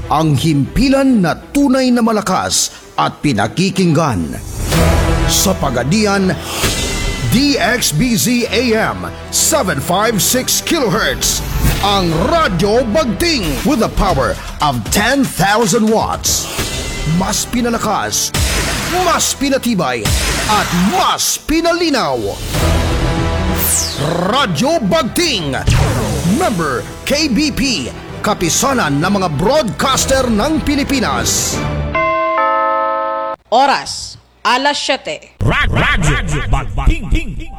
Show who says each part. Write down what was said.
Speaker 1: ang himpilan na tunay na malakas at pinakikinggan. Sa Pagadian, DXBZ AM 756 kHz, ang Radyo Bagting with the power of 10,000 watts. Mas pinalakas, mas pinatibay, at mas pinalinaw. Radyo Bagting, member KBP, kapisanan ng mga broadcaster ng Pilipinas.
Speaker 2: Oras, alas 7.
Speaker 3: Radyo Bagting.